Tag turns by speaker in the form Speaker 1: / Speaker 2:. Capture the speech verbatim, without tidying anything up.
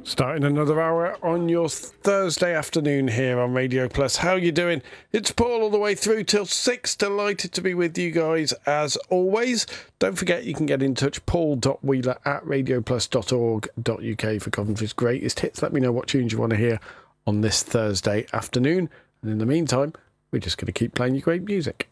Speaker 1: Starting another hour on your Thursday afternoon here on Radio Plus. How you doing? It's Paul all the way through till six. Delighted to be with you guys as always. Don't forget you can get in touch, paul dot wheeler at radio plus dot org dot U K for Coventry's greatest hits. Let me know what tunes you want to hear on this Thursday afternoon. And in the meantime, we're just going to keep playing you great music.